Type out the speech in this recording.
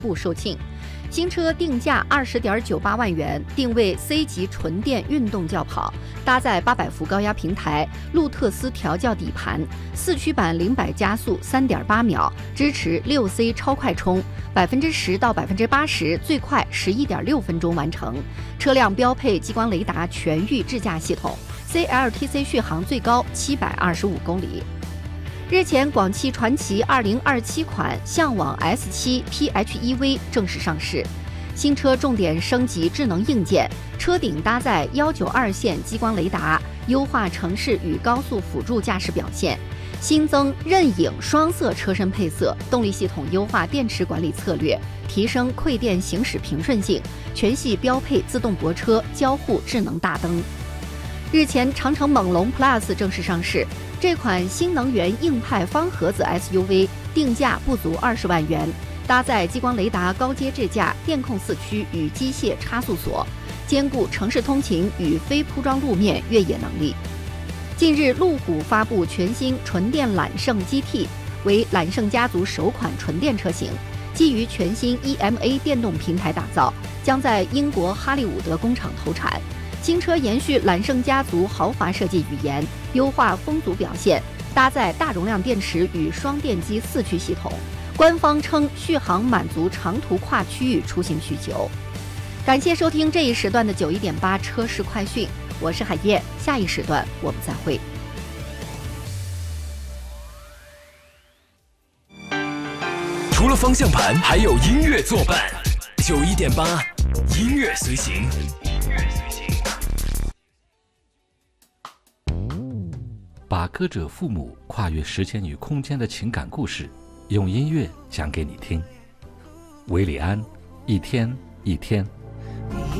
不售罄。新车定价20.98万元，定位 C 级纯电运动轿跑，搭载800伏高压平台，路特斯调教底盘，4驱版0-100加速3.8秒，支持6C 超快充，10%到80%，最快11.6分钟完成。车辆标配激光雷达全域智驾系统 ，CLTC 续航最高725公里。日前，广汽传祺2027款向往 S7 PHEV 正式上市。新车重点升级智能硬件，车顶搭载192线激光雷达，优化城市与高速辅助驾驶表现。新增刃影双色车身配色，动力系统优化电池管理策略，提升馈电行驶平顺性。全系标配自动泊车、交互智能大灯。日前，长城猛龙 Plus 正式上市。这款新能源硬派方盒子 SUV 定价不足20万元，搭载激光雷达高阶智驾、电控4驱与机械差速锁，兼顾城市通勤与非铺装路面越野能力。近日，路虎发布全新纯电揽胜 GT， 为揽胜家族首款纯电车型，基于全新 EMA 电动平台打造，将在英国哈利伍德工厂投产。新车延续揽胜家族豪华设计语言，优化风阻表现，搭载大容量电池与双电机4驱系统。官方称续航满足长途跨区域出行需求。感谢收听这一时段的91.8车市快讯，我是海燕，下一时段我们再会。 除了方向盘，还有音乐作伴。91.8音乐随行。 把歌者父母跨越时间与空间的情感故事，用音乐讲给你听。韦礼安，一天一天。